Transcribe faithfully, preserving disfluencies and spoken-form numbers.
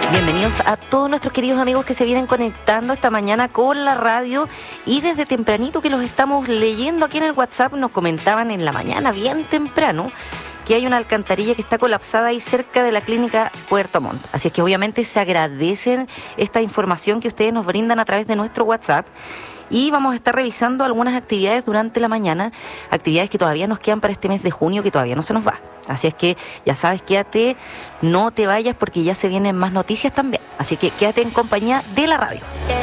Bienvenidos a todos nuestros queridos amigos que se vienen conectando esta mañana con la radio y desde tempranito que los estamos leyendo aquí en el WhatsApp nos comentaban en la mañana bien temprano que hay una alcantarilla que está colapsada ahí cerca de la clínica Puerto Montt. Así es que obviamente se agradecen esta información que ustedes nos brindan a través de nuestro WhatsApp. Y vamos a estar revisando algunas actividades durante la mañana, actividades que todavía nos quedan para este mes de junio, que todavía no se nos va. Así es que ya sabes, quédate, no te vayas porque ya se vienen más noticias también. Así que quédate en compañía de la radio.